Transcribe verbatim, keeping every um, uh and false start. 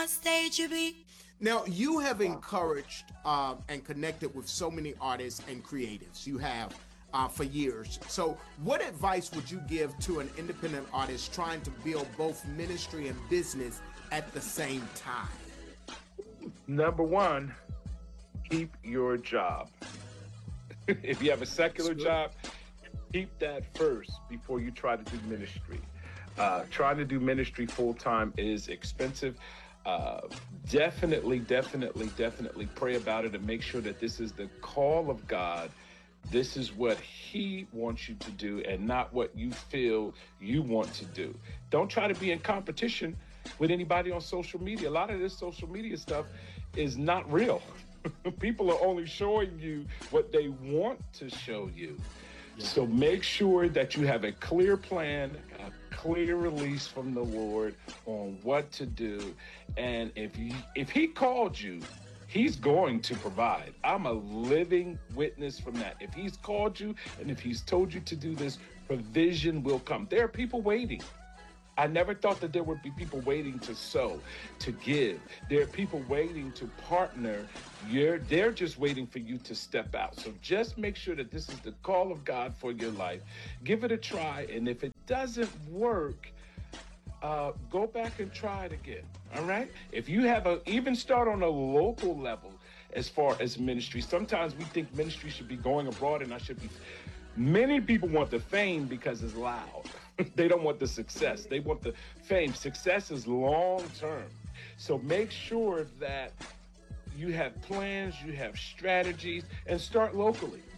on stage you be. Now, you have encouraged um, and connected with so many artists and creatives. You have uh, for years. So what advice would you give to an independent artist trying to build both ministry and business at the same time? Number one, keep your job. If you have a secular job, keep that first before you try to do ministry. Uh, trying to do ministry full-time is expensive. Uh, definitely, definitely, definitely pray about it and make sure that this is the call of God. This is what he wants you to do and not what you feel you want to do. Don't try to be in competition with anybody on social media. A lot of this social media stuff is not real. People are only showing you what they want to show you. Yeah. So make sure that you have a clear plan, a clear release from the Lord on what to do. And if you, if he called you, he's going to provide. I'm a living witness from that. If he's called you and if he's told you to do this, provision will come. There are people waiting. I never thought that there would be people waiting to sow, to give. There are people waiting to partner. You're, they're just waiting for you to step out. So just make sure that this is the call of God for your life. Give it a try. And if it doesn't work, uh, go back and try it again. All right? If you have a, even start on a local level as far as ministry. Sometimes we think ministry should be going abroad and I should be. Many people want the fame because it's loud. They don't want the success. They want the fame. Success is long term. So make sure that you have plans, you have strategies, and start locally.